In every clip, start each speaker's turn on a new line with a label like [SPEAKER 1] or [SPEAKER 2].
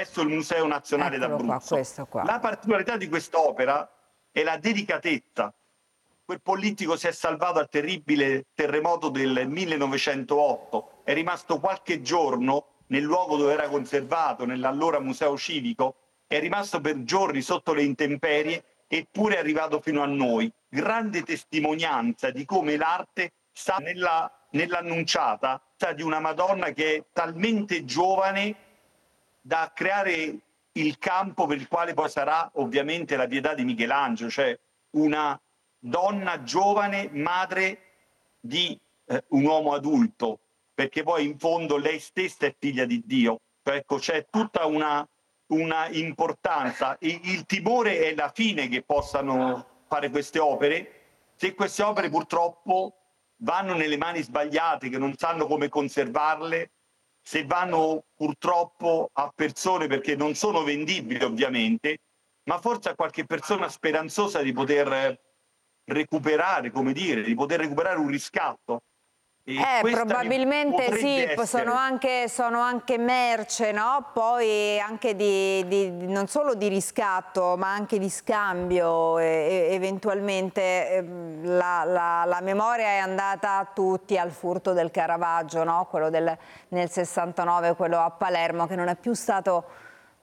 [SPEAKER 1] presso il Museo Nazionale d'Abruzzo.
[SPEAKER 2] Questo qua.
[SPEAKER 1] La particolarità di quest'opera è la delicatezza. Quel Polittico si è salvato al terribile terremoto del 1908, è rimasto qualche giorno nel luogo dove era conservato, nell'allora Museo Civico, è rimasto per giorni sotto le intemperie, eppure è arrivato fino a noi. Grande testimonianza di come l'arte sta nell'annunciata di una Madonna che è talmente giovane da creare il campo per il quale poi sarà ovviamente la Pietà di Michelangelo, cioè una donna giovane, madre di un uomo adulto, perché poi in fondo lei stessa è figlia di Dio. Ecco, c'è tutta una importanza. Il timore è la fine che possano fare queste opere, se queste opere purtroppo vanno nelle mani sbagliate, che non sanno come conservarle, se vanno purtroppo a persone, perché non sono vendibili ovviamente, ma forse a qualche persona speranzosa di poter recuperare, come dire, di poter recuperare un riscatto.
[SPEAKER 2] Probabilmente sì, sono anche merce, no? Poi anche non solo di riscatto, ma anche di scambio. Eventualmente la memoria è andata a tutti al furto del Caravaggio, no? Quello nel 69, quello a Palermo, che non è più stato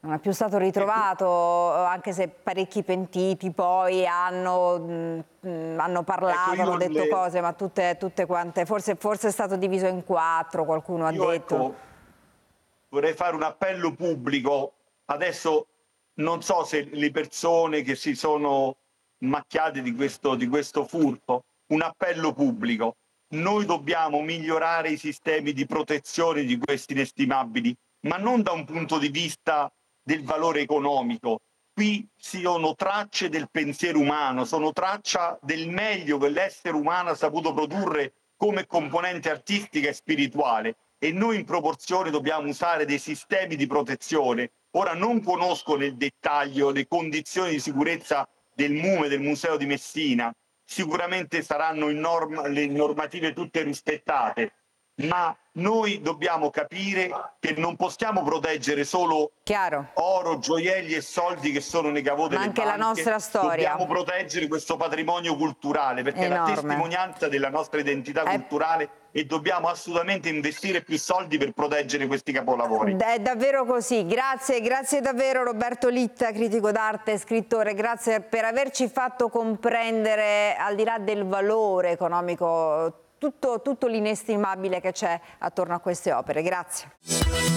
[SPEAKER 2] ritrovato, anche se parecchi pentiti poi hanno parlato, hanno detto cose, ma tutte quante, forse è stato diviso in 4, qualcuno ha detto.
[SPEAKER 1] Ecco, vorrei fare un appello pubblico. Adesso non so se le persone che si sono macchiate di questo furto, un appello pubblico. Noi dobbiamo migliorare i sistemi di protezione di questi inestimabili, ma non da un punto di vista del valore economico. Qui sono tracce del pensiero umano, sono traccia del meglio che l'essere umano ha saputo produrre come componente artistica e spirituale, e noi in proporzione dobbiamo usare dei sistemi di protezione. Ora non conosco nel dettaglio le condizioni di sicurezza del MUME, del Museo di Messina, sicuramente saranno le normative tutte rispettate, ma noi dobbiamo capire che non possiamo proteggere solo oro, gioielli e soldi che sono nei caveau delle banche.
[SPEAKER 2] Ma anche la nostra storia.
[SPEAKER 1] Dobbiamo proteggere questo patrimonio culturale, perché è la testimonianza della nostra identità culturale, e dobbiamo assolutamente investire più soldi per proteggere questi capolavori.
[SPEAKER 2] È davvero così. Grazie davvero Roberto Litta, critico d'arte, scrittore, grazie per averci fatto comprendere, al di là del valore economico, tutto l'inestimabile che c'è attorno a queste opere. Grazie.